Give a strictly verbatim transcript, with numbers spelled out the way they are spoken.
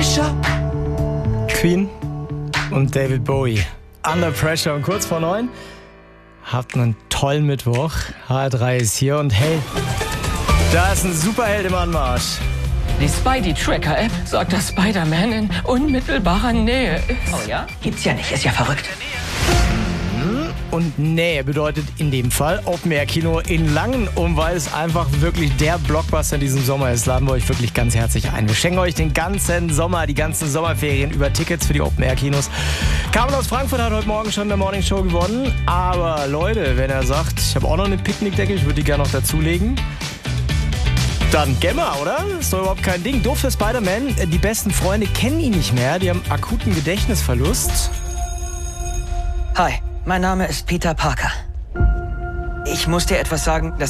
Pressure. Queen und David Bowie. Under Pressure. Und kurz vor neun. Habt einen tollen Mittwoch. H R drei ist hier und hey, da ist ein Superheld im Anmarsch. Die Spidey-Tracker-App sagt, dass Spider-Man in unmittelbarer Nähe ist. Oh ja? Gibt's ja nicht, ist ja verrückt. Und Nähe bedeutet in dem Fall Open-Air-Kino in Langen. Und weil es einfach wirklich der Blockbuster in diesem Sommer ist, laden wir euch wirklich ganz herzlich ein. Wir schenken euch den ganzen Sommer, die ganzen Sommerferien über Tickets für die Open-Air-Kinos. Carmen aus Frankfurt hat heute Morgen schon in der Morning Show gewonnen. Aber Leute, wenn er sagt, ich habe auch noch eine Picknickdecke, ich würde die gerne noch dazulegen, dann Gemma, oder? Ist doch überhaupt kein Ding. Doof für Spider-Man. Die besten Freunde kennen ihn nicht mehr. Die haben akuten Gedächtnisverlust. Hi, mein Name ist Peter Parker. Ich muss dir etwas sagen, das